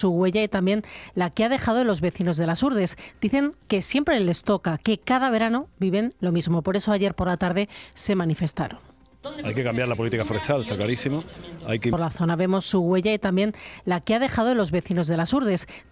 su huella y también la que ha dejado los vecinos de Las Hurdes. Dicen que siempre les toca, que cada verano viven lo mismo. Por eso ayer por la tarde se manifestaron. Hay que cambiar la política forestal, está clarísimo. Por la zona vemos su huella y también la que ha dejado los vecinos de Las Hurdes.